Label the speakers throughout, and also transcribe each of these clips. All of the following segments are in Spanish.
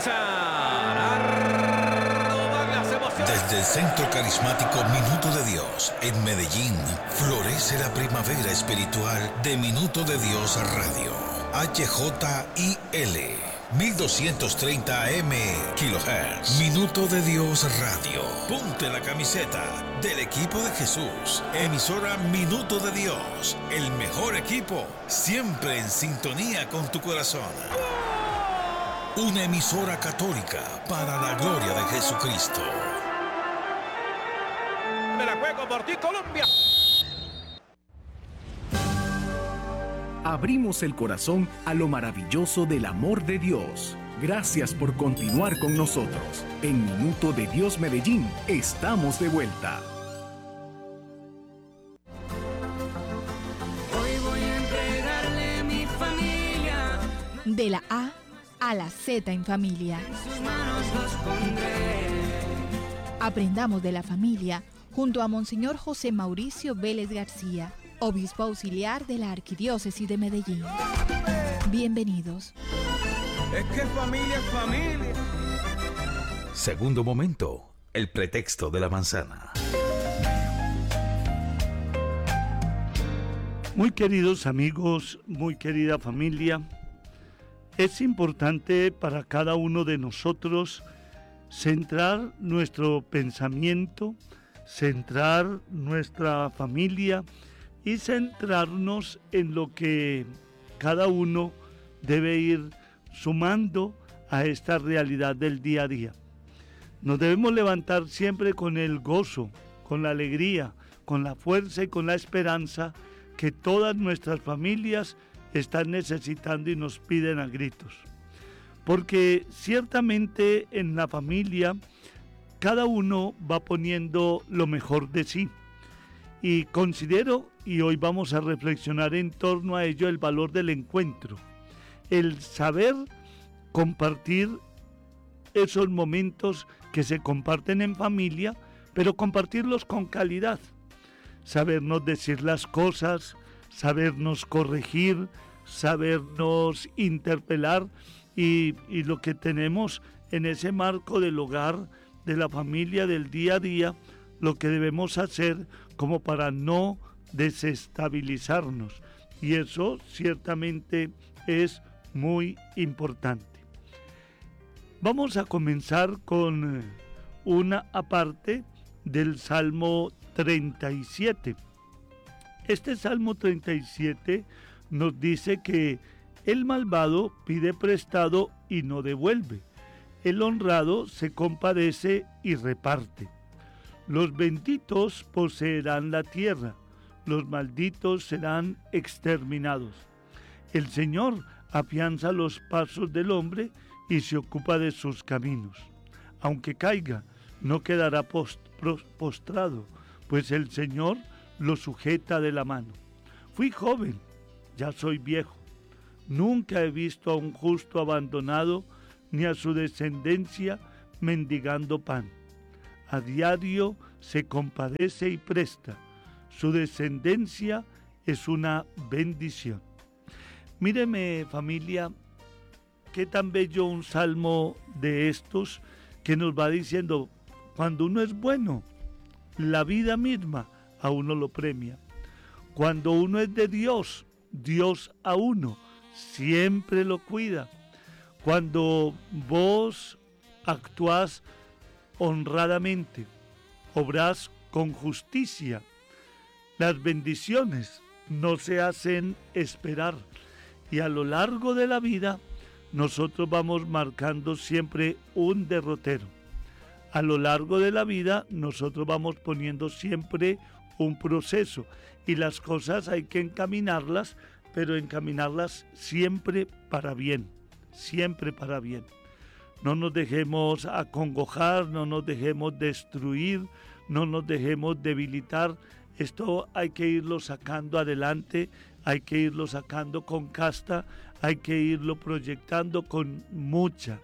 Speaker 1: comienzan a robar las emociones.
Speaker 2: Desde el Centro Carismático Minuto de Dios, en Medellín, florece la primavera espiritual de Minuto de Dios Radio. HJIL 1230 AM kHz. Minuto de Dios Radio. Ponte la camiseta del equipo de Jesús. Emisora Minuto de Dios. El mejor equipo, siempre en sintonía con tu corazón. Una emisora católica para la gloria de Jesucristo.
Speaker 1: Me la juego por ti, Colombia.
Speaker 3: Abrimos el corazón a lo maravilloso del amor de Dios. Gracias por continuar con nosotros. En Minuto de Dios Medellín, estamos de vuelta.
Speaker 4: Hoy voy a entregarle mi familia.
Speaker 5: De la A a la Z en familia.
Speaker 4: En sus manos los pondré.
Speaker 5: Aprendamos de la familia junto a Monseñor José Mauricio Vélez García, obispo auxiliar de la Arquidiócesis de Medellín. Bienvenidos.
Speaker 1: Es que familia es familia.
Speaker 2: Segundo momento, el pretexto de la manzana.
Speaker 6: Muy queridos amigos, muy querida familia, es importante para cada uno de nosotros centrar nuestro pensamiento, centrar nuestra familia y centrarnos en lo que cada uno debe ir sumando a esta realidad del día a día. Nos debemos levantar siempre con el gozo, con la alegría, con la fuerza y con la esperanza que todas nuestras familias están necesitando y nos piden a gritos. Porque ciertamente en la familia cada uno va poniendo lo mejor de sí. Y considero, y hoy vamos a reflexionar en torno a ello, el valor del encuentro. El saber compartir esos momentos que se comparten en familia, pero compartirlos con calidad. Sabernos decir las cosas, sabernos corregir, sabernos interpelar y lo que tenemos en ese marco del hogar, de la familia, del día a día, lo que debemos hacer como para no desestabilizarnos. Y eso ciertamente es muy importante. Vamos a comenzar con una aparte del Salmo 37. Este Salmo 37 nos dice que el malvado pide prestado y no devuelve. El honrado se compadece y reparte. Los benditos poseerán la tierra, los malditos serán exterminados. El Señor afianza los pasos del hombre y se ocupa de sus caminos. Aunque caiga, no quedará postrado, pues el Señor lo sujeta de la mano. Fui joven, ya soy viejo. Nunca he visto a un justo abandonado, ni a su descendencia mendigando pan. A diario se compadece y presta. Su descendencia es una bendición. Míreme, familia, qué tan bello un salmo de estos que nos va diciendo, cuando uno es bueno, la vida misma a uno lo premia. Cuando uno es de Dios, Dios a uno siempre lo cuida. Cuando vos actuás honradamente, obrás con justicia, las bendiciones no se hacen esperar. Y a lo largo de la vida, nosotros vamos marcando siempre un derrotero. A lo largo de la vida, nosotros vamos poniendo siempre un proceso. Y las cosas hay que encaminarlas, pero encaminarlas siempre para bien. Siempre para bien. No nos dejemos acongojar, no nos dejemos destruir, no nos dejemos debilitar. Esto hay que irlo sacando adelante, hay que irlo sacando con casta, hay que irlo proyectando con mucha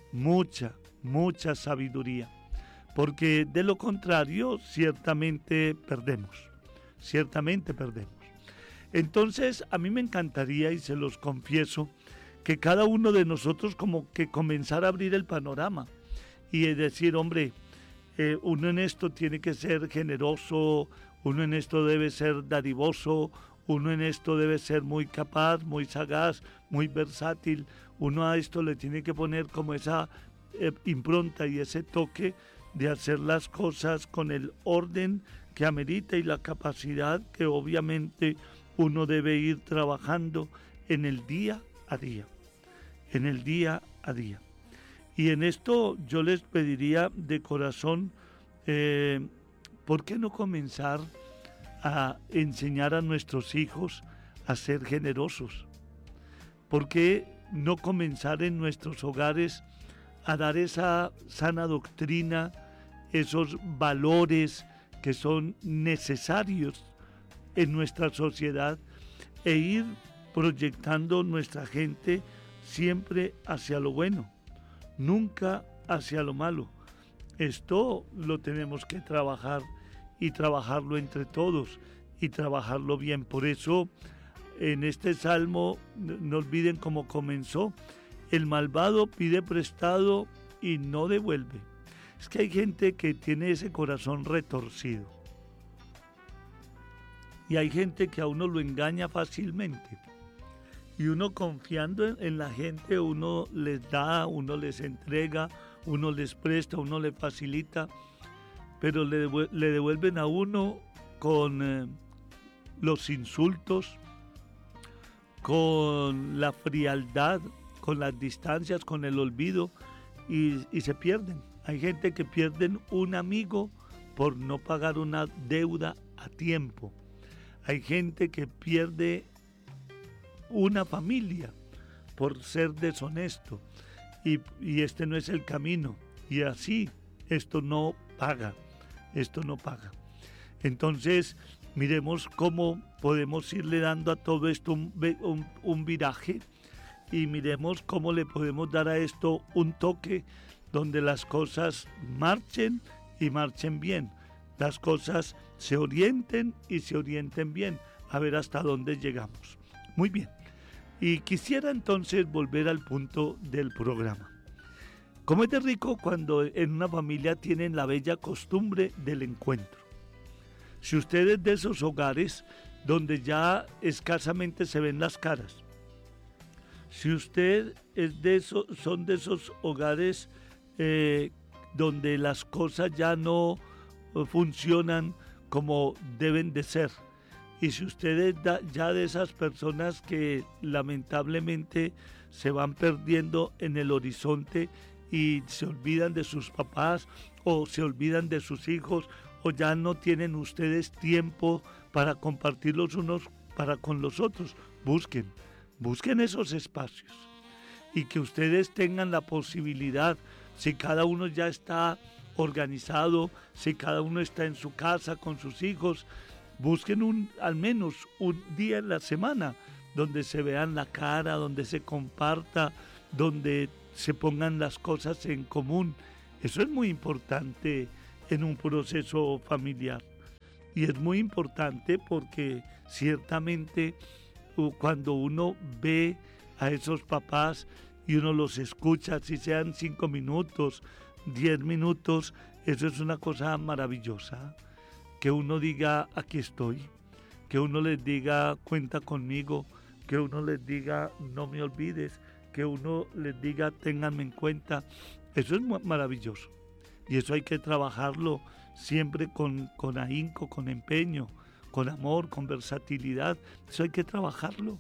Speaker 6: sabiduría. Porque de lo contrario, ciertamente perdemos. Entonces, a mí me encantaría, y se los confieso, que cada uno de nosotros como que comenzar a abrir el panorama y decir, hombre, uno en esto tiene que ser generoso, uno en esto debe ser dadivoso, uno en esto debe ser muy capaz, muy sagaz, muy versátil, uno a esto le tiene que poner como esa impronta y ese toque de hacer las cosas con el orden que amerita y la capacidad que obviamente uno debe ir trabajando en el día a día, en el día a día. Y en esto yo les pediría de corazón, ¿por qué no comenzar a enseñar a nuestros hijos a ser generosos? ¿Por qué no comenzar en nuestros hogares a dar esa sana doctrina, esos valores que son necesarios en nuestra sociedad e ir proyectando nuestra gente siempre hacia lo bueno, nunca hacia lo malo? Esto lo tenemos que trabajar y trabajarlo entre todos y trabajarlo bien. Por eso en este salmo, no olviden cómo comenzó: el malvado pide prestado y no devuelve. Es que hay gente que tiene ese corazón retorcido y hay gente que a uno lo engaña fácilmente y uno confiando en la gente, uno les da, uno les entrega, uno les presta, uno les facilita, pero le devuelven a uno con los insultos, con la frialdad, con las distancias, con el olvido y se pierden. Hay gente que pierden un amigo por no pagar una deuda a tiempo. Hay gente que pierde una familia por ser deshonesto y este no es el camino. Y así, esto no paga. Entonces, miremos cómo podemos irle dando a todo esto un viraje y miremos cómo le podemos dar a esto un toque donde las cosas marchen y marchen bien, las cosas se orienten y se orienten bien, a ver hasta dónde llegamos. Muy bien, y quisiera entonces volver al punto del programa. ¿Cómo es de rico cuando en una familia tienen la bella costumbre del encuentro? Si usted es de esos hogares donde ya escasamente se ven las caras, si usted es de esos, son de esos hogares donde las cosas ya no funcionan como deben de ser, y si usted es ya de esas personas que lamentablemente se van perdiendo en el horizonte y se olvidan de sus papás o se olvidan de sus hijos, o ya no tienen ustedes tiempo para compartir los unos para con los otros, busquen esos espacios y que ustedes tengan la posibilidad, si cada uno ya está organizado, si cada uno está en su casa con sus hijos, busquen al menos un día en la semana donde se vean la cara, donde se comparta, donde se pongan las cosas en común. Eso es muy importante en un proceso familiar. Y es muy importante porque ciertamente cuando uno ve a esos papás y uno los escucha, si sean 5 minutos, 10 minutos, eso es una cosa maravillosa. Que uno diga, aquí estoy, que uno les diga, cuenta conmigo, que uno les diga, no me olvides, que uno les diga, ténganme en cuenta. Eso es maravilloso. Y eso hay que trabajarlo siempre con ahínco, con empeño, con amor, con versatilidad. Eso hay que trabajarlo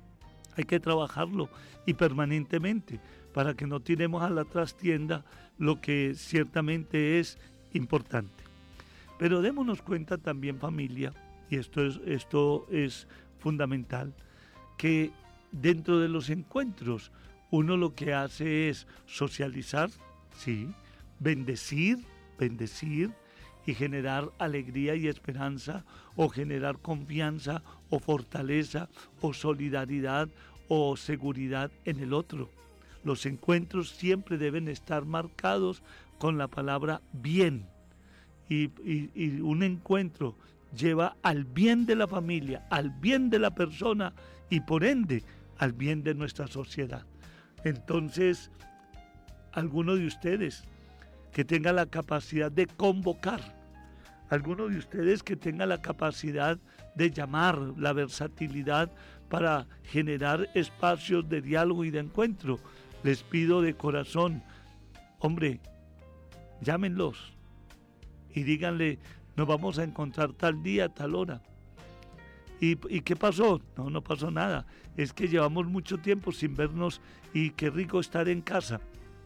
Speaker 6: y permanentemente, para que no tiremos a la trastienda lo que ciertamente es importante. Pero démonos cuenta también, familia, y esto es fundamental, que dentro de los encuentros uno lo que hace es socializar, sí, bendecir y generar alegría y esperanza, o generar confianza o fortaleza o solidaridad o seguridad en el otro. Los encuentros siempre deben estar marcados con la palabra bien, y un encuentro lleva al bien de la familia, al bien de la persona y por ende al bien de nuestra sociedad. Entonces, alguno de ustedes que tenga la capacidad de convocar, alguno de ustedes que tenga la capacidad de llamar, la versatilidad para generar espacios de diálogo y de encuentro, les pido de corazón, hombre, llámenlos y díganle, nos vamos a encontrar tal día, tal hora. ¿Y qué pasó? No pasó nada. Es que llevamos mucho tiempo sin vernos y qué rico estar en casa.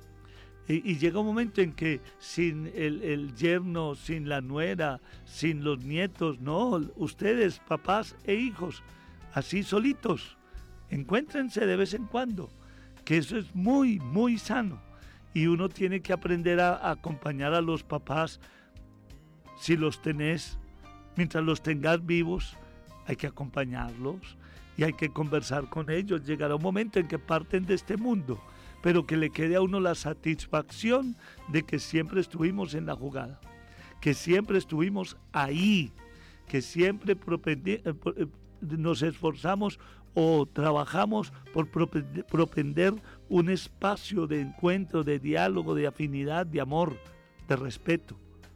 Speaker 6: Y llega un momento en que sin el yerno, sin la nuera, sin los nietos, no, ustedes, papás e hijos, así solitos, encuéntrense de vez en cuando, que eso es muy, muy sano. Y uno tiene que aprender a acompañar a los papás, si los tenés, mientras los tengas vivos, hay que acompañarlos y hay que conversar con ellos. Llegará un momento en que parten de este mundo, pero que le quede a uno la satisfacción de que siempre estuvimos en la jugada, que siempre estuvimos ahí, que siempre nos esforzamos o trabajamos por propender un espacio de encuentro, de diálogo, de afinidad, de amor, de respeto.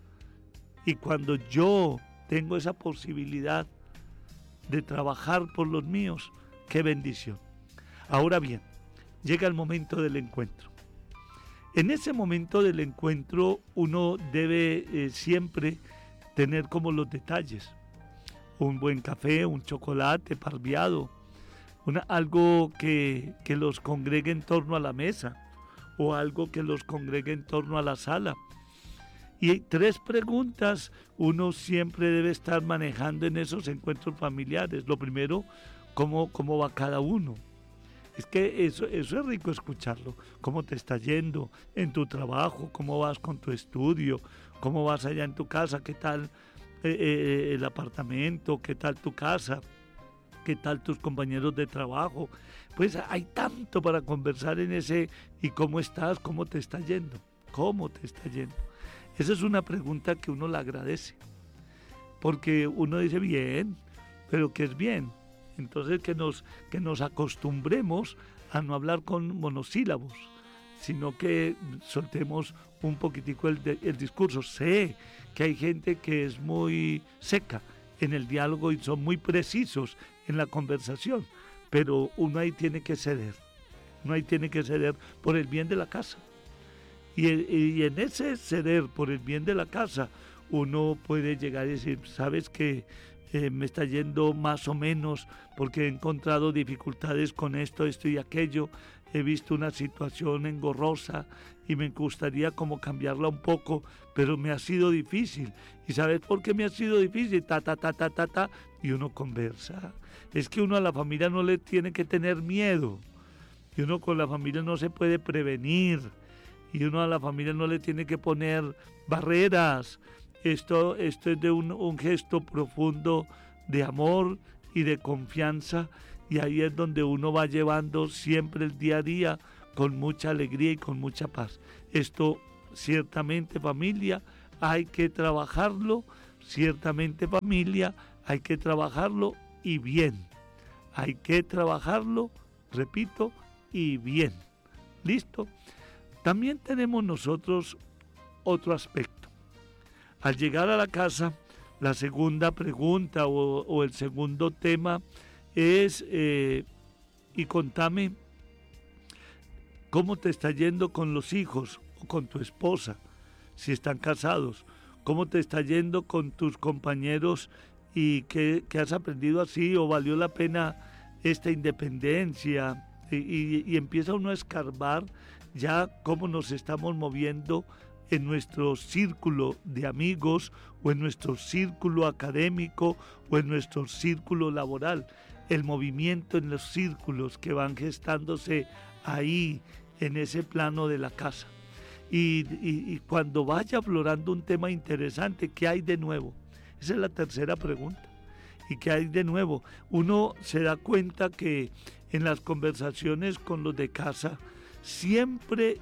Speaker 6: Y cuando yo tengo esa posibilidad de trabajar por los míos, qué bendición. Ahora bien, llega el momento del encuentro. En ese momento del encuentro uno debe siempre tener como los detalles. Un buen café, un chocolate parviado, algo que los congregue en torno a la mesa o algo que los congregue en torno a la sala. Y 3 preguntas uno siempre debe estar manejando en esos encuentros familiares. Lo primero, ¿cómo va cada uno? Es que eso es rico escucharlo. ¿Cómo te está yendo en tu trabajo? ¿Cómo vas con tu estudio? ¿Cómo vas allá en tu casa? ¿Qué tal el apartamento? ¿Qué tal tu casa? ¿Qué tal tus compañeros de trabajo? Pues hay tanto para conversar en ese. ¿Y cómo estás? ¿Cómo te está yendo? ¿Cómo te está yendo? Esa es una pregunta que uno la agradece, porque uno dice bien, pero ¿qué es bien? Entonces que nos acostumbremos a no hablar con monosílabos, sino que soltemos un poquitico el discurso. Sé que hay gente que es muy seca en el diálogo y son muy precisos en la conversación, pero uno ahí tiene que ceder, por el bien de la casa. Y en ese ceder por el bien de la casa, uno puede llegar y decir, sabes que me está yendo más o menos porque he encontrado dificultades con esto y aquello, he visto una situación engorrosa y me gustaría como cambiarla un poco, pero me ha sido difícil. ¿Y sabes por qué me ha sido difícil? Y uno conversa. Es que uno a la familia no le tiene que tener miedo, y uno con la familia no se puede prevenir, y uno a la familia no le tiene que poner barreras. Esto es de un gesto profundo de amor y de confianza, y ahí es donde uno va llevando siempre el día a día con mucha alegría y con mucha paz. Esto ciertamente, familia, hay que trabajarlo, y bien. Hay que trabajarlo, repito, y bien. ¿Listo? También tenemos nosotros otro aspecto. Al llegar a la casa, la segunda pregunta o el segundo tema es, y contame cómo te está yendo con los hijos o con tu esposa, si están casados, cómo te está yendo con tus compañeros y qué has aprendido así, o valió la pena esta independencia, y empieza uno a escarbar ya cómo nos estamos moviendo en nuestro círculo de amigos, o en nuestro círculo académico, o en nuestro círculo laboral. El movimiento en los círculos que van gestándose ahí, en ese plano de la casa. Y cuando vaya aflorando un tema interesante, ¿qué hay de nuevo? Esa es la tercera pregunta. ¿Y qué hay de nuevo? Uno se da cuenta que en las conversaciones con los de casa, siempre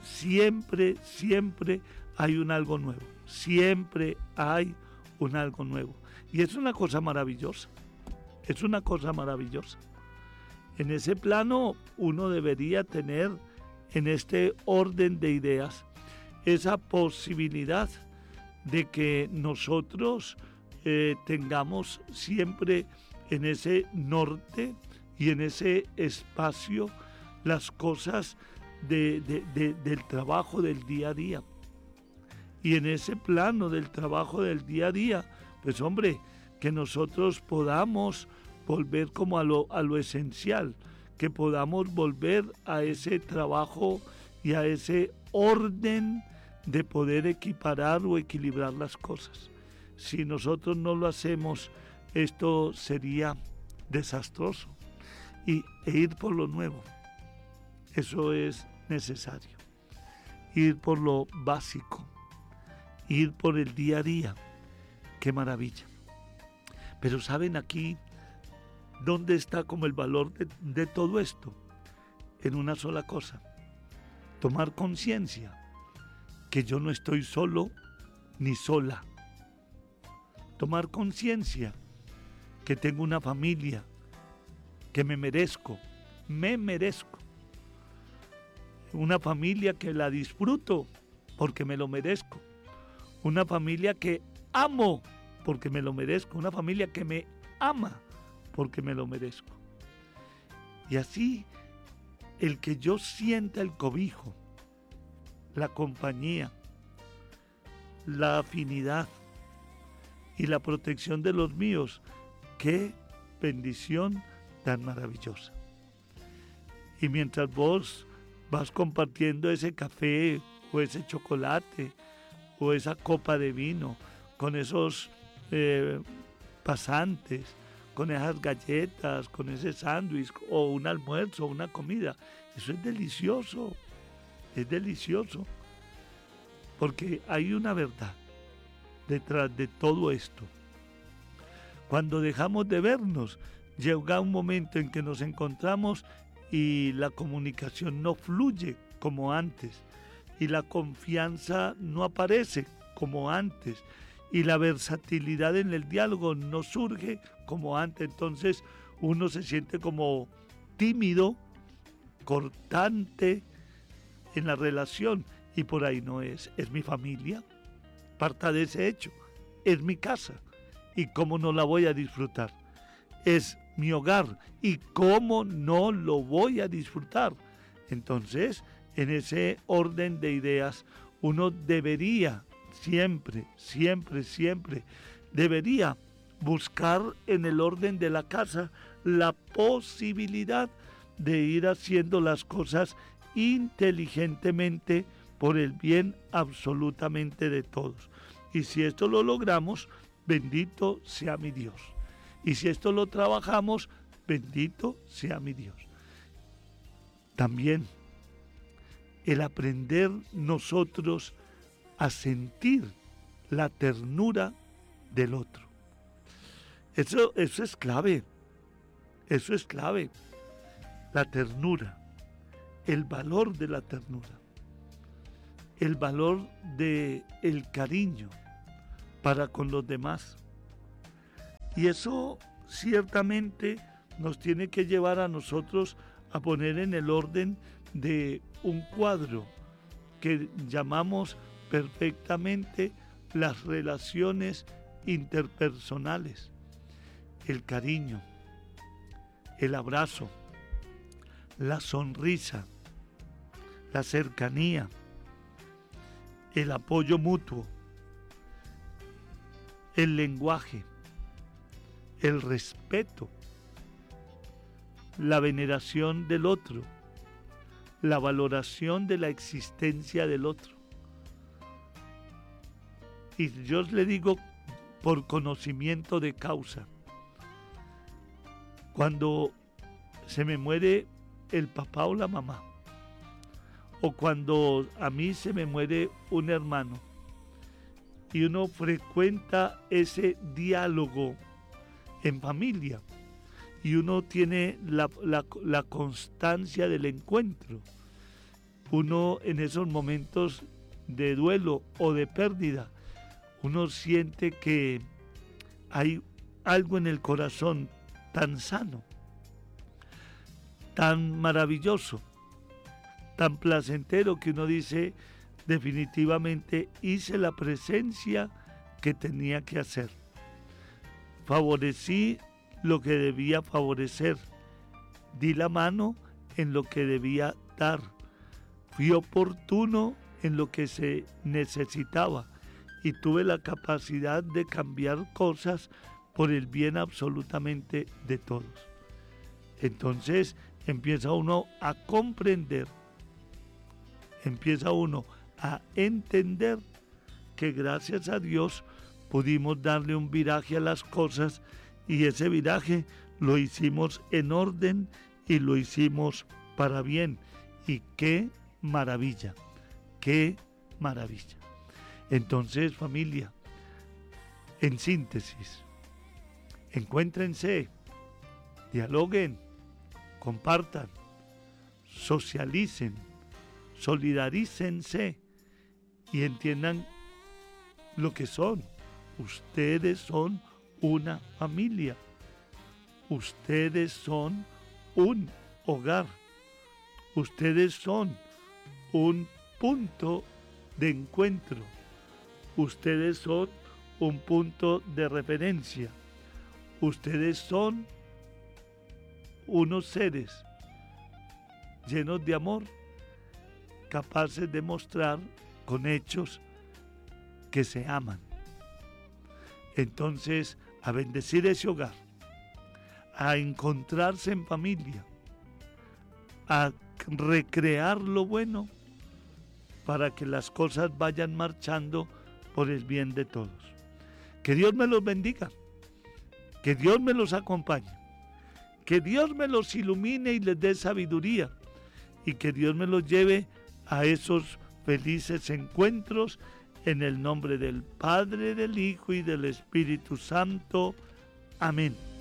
Speaker 6: hay un algo nuevo. Siempre hay un algo nuevo. Y es una cosa maravillosa. Es una cosa maravillosa. En ese plano uno debería tener en este orden de ideas esa posibilidad de que nosotros tengamos siempre en ese norte y en ese espacio las cosas del trabajo del día a día. Y en ese plano del trabajo del día a día, pues hombre, que nosotros podamos volver como a lo esencial, que podamos volver a ese trabajo y a ese orden de poder equiparar o equilibrar las cosas. Si nosotros no lo hacemos, esto sería desastroso. E ir por lo nuevo, eso es necesario. Ir por lo básico, ir por el día a día, qué maravilla. Pero ¿saben aquí dónde está como el valor de todo esto? En una sola cosa, tomar conciencia que yo no estoy solo ni sola. Tomar conciencia que tengo una familia, que me merezco. Una familia que la disfruto porque me lo merezco. Una familia que amo porque me lo merezco. Una familia que me ama porque me lo merezco. Y así, el que yo sienta el cobijo, la compañía, la afinidad y la protección de los míos, qué bendición tan maravillosa. Y mientras vos vas compartiendo ese café o ese chocolate o esa copa de vino con esos pasantes, con esas galletas, con ese sándwich o un almuerzo o una comida, eso es delicioso, porque hay una verdad detrás de todo esto. Cuando dejamos de vernos, llega un momento en que nos encontramos y la comunicación no fluye como antes, y la confianza no aparece como antes, y la versatilidad en el diálogo no surge como antes. Entonces uno se siente como tímido, cortante en la relación, y por ahí no es mi familia. Parta de ese hecho, es mi casa, y cómo no la voy a disfrutar. Es mi hogar, y cómo no lo voy a disfrutar. Entonces, en ese orden de ideas, uno debería siempre debería buscar en el orden de la casa la posibilidad de ir haciendo las cosas inteligentemente por el bien absolutamente de todos. Y si esto lo logramos, bendito sea mi Dios. Y si esto lo trabajamos, bendito sea mi Dios. También el aprender nosotros a sentir la ternura del otro. Eso es clave. Eso es clave. La ternura. El valor de la ternura. El valor del cariño para con los demás. Y eso ciertamente nos tiene que llevar a nosotros a poner en el orden de un cuadro que llamamos perfectamente las relaciones interpersonales. El cariño, el abrazo, la sonrisa, la cercanía, el apoyo mutuo, el lenguaje, el respeto, la veneración del otro, la valoración de la existencia del otro. Y yo le digo por conocimiento de causa, cuando se me muere el papá o la mamá, o cuando a mí se me muere un hermano, y uno frecuenta ese diálogo en familia, y uno tiene la constancia del encuentro, uno en esos momentos de duelo o de pérdida, uno siente que hay algo en el corazón tan sano, tan maravilloso, tan placentero que uno dice, definitivamente hice la presencia que tenía que hacer. Favorecí lo que debía favorecer. Di la mano en lo que debía dar. Fui oportuno en lo que se necesitaba y tuve la capacidad de cambiar cosas por el bien absolutamente de todos. Entonces empieza uno a comprender, empieza uno a entender que gracias a Dios pudimos darle un viraje a las cosas y ese viraje lo hicimos en orden y lo hicimos para bien. Y qué maravilla, qué maravilla. Entonces, familia, en síntesis, encuéntrense, dialoguen, compartan, socialicen, solidarícense y entiendan lo que son. Ustedes son una familia. Ustedes son un hogar. Ustedes son un punto de encuentro. Ustedes son un punto de referencia. Ustedes son unos seres llenos de amor, capaces de mostrar con hechos que se aman. Entonces, a bendecir ese hogar, a encontrarse en familia, a recrear lo bueno para que las cosas vayan marchando por el bien de todos. Que Dios me los bendiga, que Dios me los acompañe, que Dios me los ilumine y les dé sabiduría y que Dios me los lleve a esos felices encuentros en el nombre del Padre, del Hijo y del Espíritu Santo. Amén.